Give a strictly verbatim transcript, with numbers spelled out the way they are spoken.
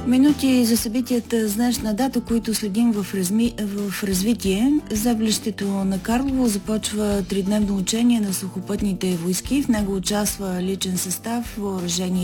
Минути за събитията с днешна дата, които следим в, разми... в развитие. За блището на Карлово започва тридневно учение на сухопътните войски. В него участва личен състав, въоръжение